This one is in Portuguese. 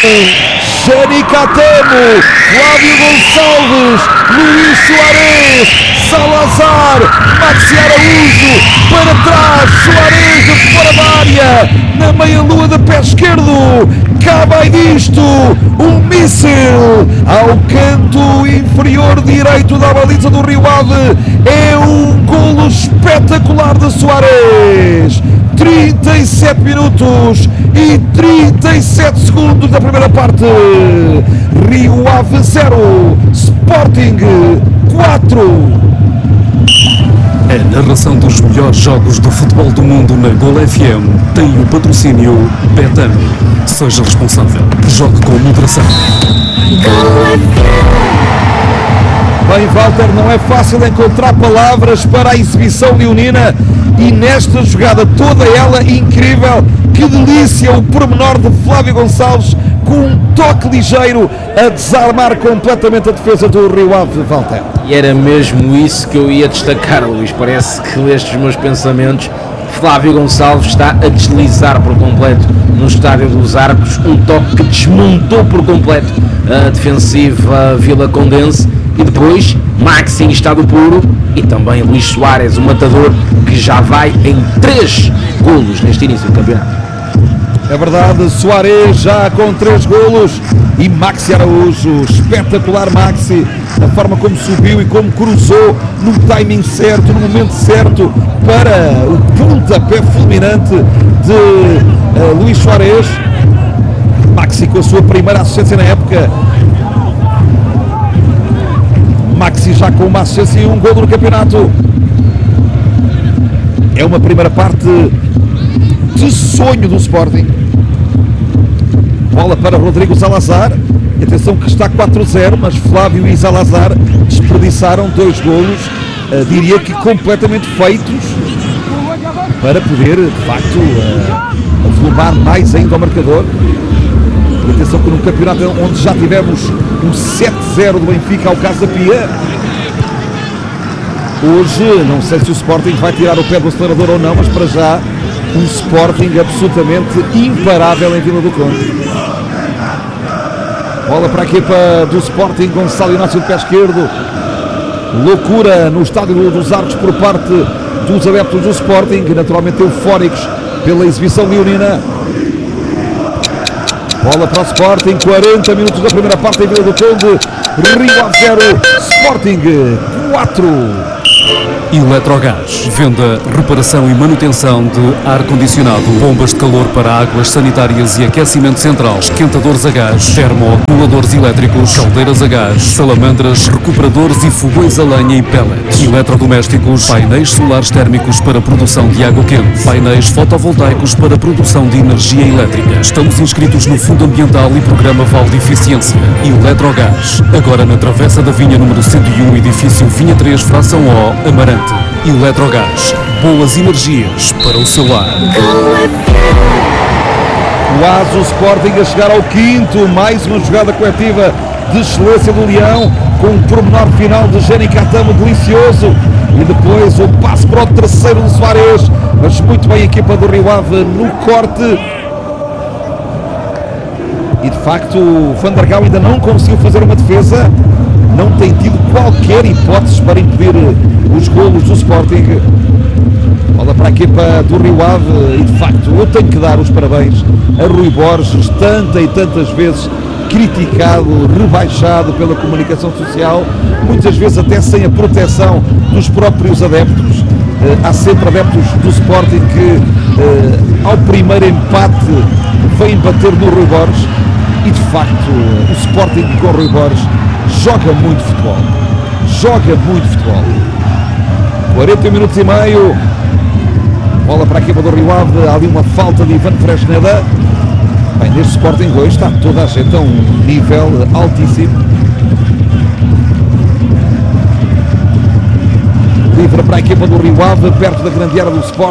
Janicatamo, Flávio Gonçalves, Luís Soares, Salazar, Maxi Araújo, para trás, Soares de fora da área, na meia-lua de pé esquerdo, cá vai disto, um míssil ao canto inferior direito da baliza do Rio Ave, é um golo espetacular de Soares. 37 minutos e 37 segundos da primeira parte. Rio Ave 0, Sporting 4. A narração dos melhores jogos do futebol do mundo na Gol FM tem o patrocínio Betano. Seja responsável. Jogue com moderação. Bem, Walter, não é fácil encontrar palavras para a exibição leonina e nesta jogada toda ela incrível, que delícia o pormenor de Flávio Gonçalves com um toque ligeiro a desarmar completamente a defesa do Rio Ave, Walter. E era mesmo isso que eu ia destacar, Luís. Parece que leste os meus pensamentos. Flávio Gonçalves está a deslizar por completo no Estádio dos Arcos, um toque que desmontou por completo a defensiva Vila Condense. E depois, Maxi em estado puro e também Luís Soares, o matador, que já vai em 3 golos neste início do campeonato. É verdade, Soares já com 3 golos e Maxi Araújo, espetacular Maxi, a forma como subiu e como cruzou no timing certo, no momento certo, para o pontapé fulminante de Luís Soares. Maxi com a sua primeira assistência na época. Maxi já com uma assistência e um golo no campeonato. É uma primeira parte de sonho do Sporting. Bola para Rodrigo Salazar. Atenção que está 4-0, mas Flávio e Salazar desperdiçaram 2 golos, diria que completamente feitos, para poder, de facto, avolumar mais ainda o marcador. E atenção que num campeonato onde já tivemos um 7-0 do Benfica ao Casa Pia, hoje não sei se o Sporting vai tirar o pé do acelerador ou não, mas para já um Sporting absolutamente imparável em Vila do Conde. Bola para a equipa do Sporting, Gonçalo Inácio de pé esquerdo. Loucura no Estádio dos Arcos por parte dos adeptos do Sporting, naturalmente eufóricos pela exibição leonina. Bola para o Sporting, 40 minutos da primeira parte em Vila do Conde. Rio Ave 0, Sporting 4. Eletrogás. Venda, reparação e manutenção de ar-condicionado, bombas de calor para águas sanitárias e aquecimento central, esquentadores a gás, termoacumuladores elétricos, caldeiras a gás, salamandras, recuperadores e fogões a lenha e pellets. Eletrodomésticos, painéis solares térmicos para produção de água quente, painéis fotovoltaicos para produção de energia elétrica. Estamos inscritos no Fundo Ambiental e Programa Vale de Eficiência. Eletrogás. Agora na Travessa da Vinha número 101, edifício Vinha 3, fração O, Amarante. Eletrogás, boas energias para o seu lar. Quase o Sporting a chegar ao 5º, mais uma jogada coletiva de excelência do Leão, com um pormenor final de Janicatamo delicioso, e depois o passe para o terceiro do Soares, mas muito bem a equipa do Rio Ave no corte. E de facto o Van der Gaal ainda não conseguiu fazer uma defesa, não tem tido qualquer hipótese para impedir os golos do Sporting. Bola para a equipa do Rio Ave e de facto eu tenho que dar os parabéns a Rui Borges, tanta e tantas vezes criticado, rebaixado pela comunicação social, muitas vezes até sem a proteção dos próprios adeptos. Há sempre adeptos do Sporting que ao primeiro empate vêm bater no Rui Borges e de facto o Sporting com o Rui Borges joga muito futebol, joga muito futebol. 40 minutos e meio, bola para a equipa do Rio Ave, há ali uma falta de Ivan Fresneda. Bem, neste Sporting hoje está toda a gente a um nível altíssimo. Livre para a equipa do Rio Ave, perto da grande área do Sporting.